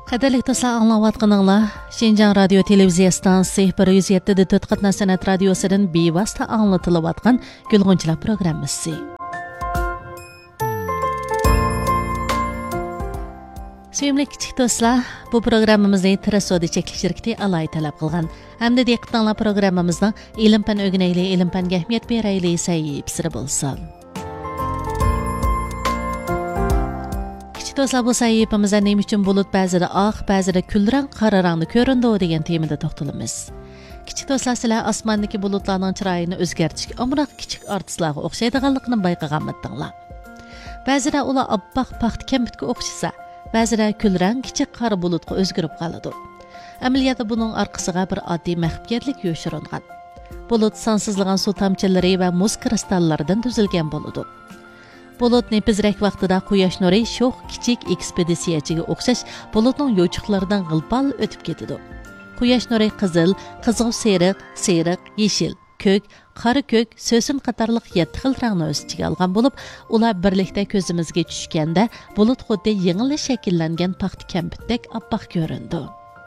Qadirlik dostlar, anlayotganinglar Şinjan Radio Televiziya stansiyasi 107.4 qatnaş sanat radiosidan bevosita anlatılayotgan Gulg'unchilar programmasi. Sevimli kichik do'stlar, bu programmamizni Tirasodi cheklik shirkati alay talab qilgan. Hamda diqqatinglar programmamizning ilm-fan o'rganayli, ilm-fanga ahamiyat berayli sayibsiri bo'lsin. Do'stlar, bu sayfamizda nima uchun bulut ba'zida oq, ba'zida kulrang, qora rangda ko'rindi degan temada to'xtalamiz. Kichik do'stlar, sizlar osmondagi bulutlarning chiroyini o'zgartirishga amroq kichik artistlarga o'xshaydiganligini bayqaganmidinglar. Ba'zida ular oppoq paxt kampitga o'xshasa, ba'zida kulrang kichik qora bulutga o'zgarib qoladi. Amaliyotda buning orqasiga bir oddiy maxfiyatlik yoshirilgan. Bulut sonsizlagan suv tomchilari va muz kristallaridan tuzilgan bo'ladi. Bulut nepizrak vaqtida quyosh nuri sho'x kichik ekspeditsiyachiga o'xshash bulutning yo'chiqlaridan g'ilpal o'tib ketadi. Quyosh nuri qizil, qizg'iv seriq, yeshil, ko'k, qora ko'k, so'sin qatorliq 7 xil rangni o'z ichiga olgan bo'lib, ular birlikda ko'zimizga tushganda bulut xuddi yengil shakllangan paxta kampitdek oppoq ko'rindi.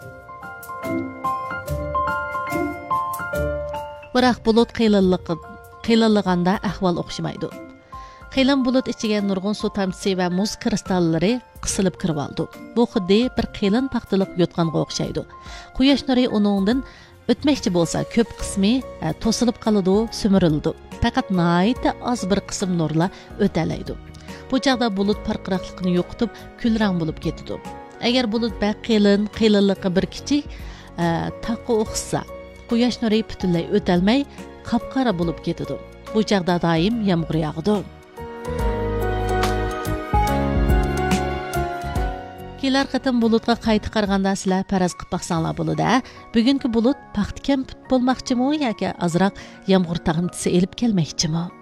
Biroq bulut qiylilliganda ahvol o'xshamaydi. Qiylin bulut ichiga nurg'un suv tomchisi va muz kristallari qisilib kirib oldi. Bu xuddi bir qiylin paxtaliq yotqanga o'xshaydi. Quyosh nuri uningdan o'tmoqchi bo'lsa, ko'p qismi to'silib qoladi, simirildi. Faqat nihoyatda oz bir qism nurlar o'talaydi. Bu chaqda bulut farqliqligini yo'qotib, kulrang bo'lib ketadi. Agar bulut qiylilliqi bir kichik taqqa o'xshasa, quyosh nuri butunlay o'talmay, qop-qora bo'lib ketadi. Bu chaqda doim yomg'ir yog'di. Kelar qatim bulutga qayta qaraganda sizlar faraz qilib baqsanglar bo'ladi. Bugungi bulut paxta kampit bo'lmoqchimi yoki azroq yomg'ir tag'intisi elib kelmoqchimi?